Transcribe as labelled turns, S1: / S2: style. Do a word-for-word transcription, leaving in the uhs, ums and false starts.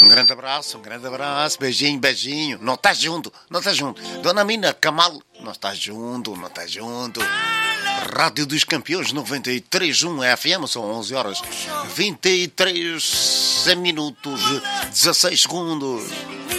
S1: grande abraço, um grande abraço, beijinho, beijinho. Não está junto, não está junto. Dona Mina Camal, não está junto, não está junto. Rádio dos Campeões noventa e três ponto um F M, são onze horas vinte e três minutos, dezesseis segundos.